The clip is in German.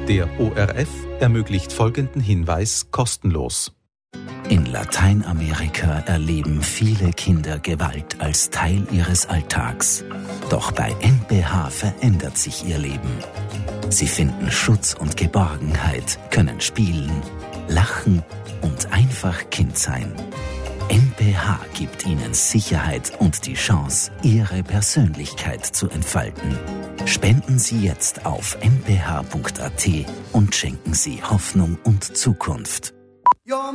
Der ORF ermöglicht folgenden Hinweis kostenlos. In Lateinamerika erleben viele Kinder Gewalt als Teil ihres Alltags. Doch bei MPH verändert sich ihr Leben. Sie finden Schutz und Geborgenheit, können spielen, lachen und einfach Kind sein. MPH gibt ihnen Sicherheit und die Chance, ihre Persönlichkeit zu entfalten. Spenden Sie jetzt auf mph.at und schenken Sie Hoffnung und Zukunft.